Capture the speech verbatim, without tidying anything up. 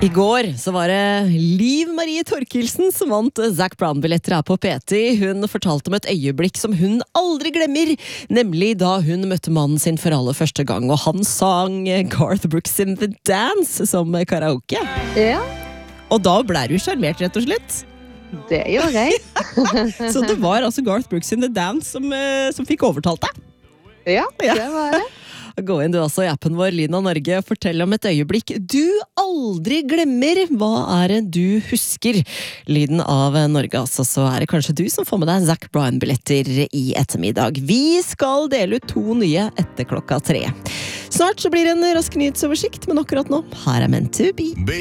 I går så var det Liv Marie Torkelsen som vant Zac Brown-billetter her på P T. Hun fortalte om et øyeblikk som hun aldri glemmer, nemlig da hun møtte mannen sin for aller første gang, og han sang Garth Brooks in The Dance som karaoke. Ja. Og da ble du sjarmert, rett og slett. Det gjorde jeg. Så det var altså Garth Brooks in The Dance som, som fikk overtalt deg. Ja, det var det. Gå inn du også i appen vår, Lyden av Norge, og fortell om et øyeblikk du aldri glemmer. Hva er det du husker? Lyden av Norge, altså, så er det kanskje du som får med deg Zac Brown-billetter i ettermiddag. Vi skal dele ut to nye etter klokka tre. Snart så blir det en rask nyhetsoversikt, men akkurat nå, her er Meant to Be.